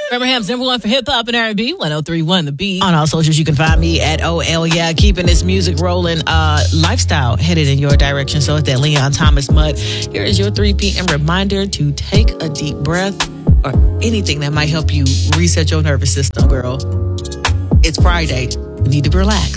Birmingham's number one for hip hop and R&B, 103.1 The Beat. On all socials, you can find me at OL. Yeah, keeping this music rolling. Lifestyle headed in your direction. So it's that Leon Thomas Mudd. Here is your 3 p.m. reminder to take a deep breath or anything that might help you reset your nervous system, girl. It's Friday. You need to relax.